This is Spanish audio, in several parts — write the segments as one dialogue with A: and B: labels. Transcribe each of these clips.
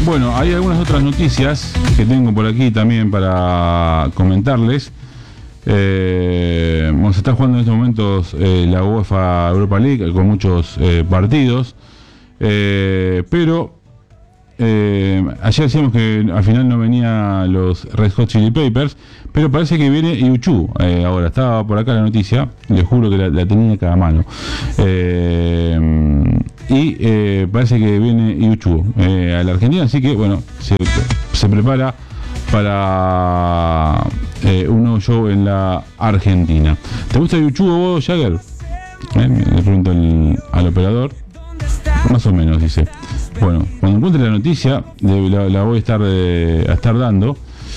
A: Bueno, hay algunas otras noticias que tengo por aquí también para comentarles. Se está jugando en estos momentos la UEFA Europa League con muchos partidos, pero ayer decíamos que al final no venían los Red Hot Chili Peppers, pero parece que viene U2. Ahora estaba por acá la noticia, les juro que la tenía a cada mano, y parece que viene U2 a la Argentina, así que bueno, se prepara para un nuevo show en la Argentina. ¿Te gusta U2 vos, Jagger? Le pregunto al operador. Más o menos, dice. Bueno, cuando encuentre la noticia, la voy a estar dando.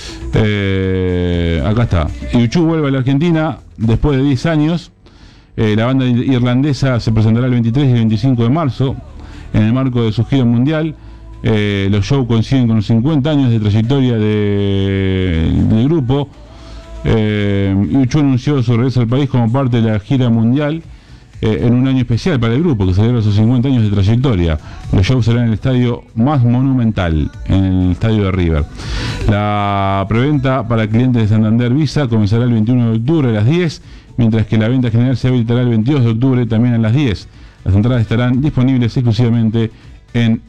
A: Acá está. U2 vuelve a la Argentina después de 10 años. La banda irlandesa se presentará el 23 y el 25 de marzo en el marco de su gira mundial. Los shows coinciden con los 50 años de trayectoria del grupo. U2 anunció su regreso al país como parte de la gira mundial en un año especial para el grupo que celebra sus 50 años de trayectoria. Los shows serán en el estadio más monumental, en el estadio de River. La preventa para clientes de Santander Visa comenzará el 21 de octubre a las 10, mientras que la venta general se habilitará el 22 de octubre también a las 10. Las entradas estarán disponibles exclusivamente en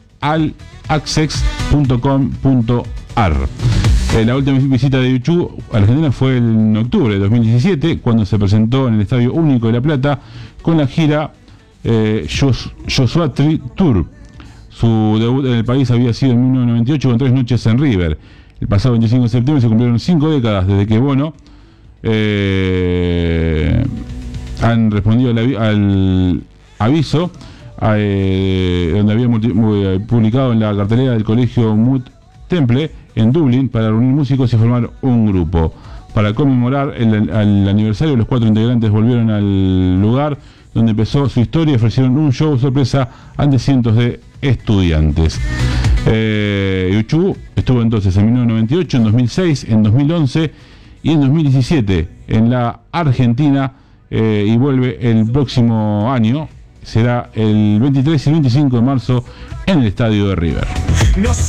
A: allaccess.com.ar. La última visita de U2 a Argentina fue en octubre de 2017, cuando se presentó en el Estadio Único de La Plata con la gira Joshua Tree Tour. Su debut en el país había sido en 1998 con 3 noches en River. El pasado 25 de septiembre se cumplieron 5 décadas desde que Bono han respondido al aviso donde había publicado en la cartelera del colegio Mood Temple en Dublín para reunir músicos y formar un grupo. Para conmemorar el aniversario, los 4 integrantes volvieron al lugar donde empezó su historia y ofrecieron un show sorpresa ante cientos de estudiantes. U2 estuvo entonces en 1998, en 2006, en 2011 y en 2017 en la Argentina, y vuelve el próximo año. Será el 23 y el 25 de marzo en el estadio de River.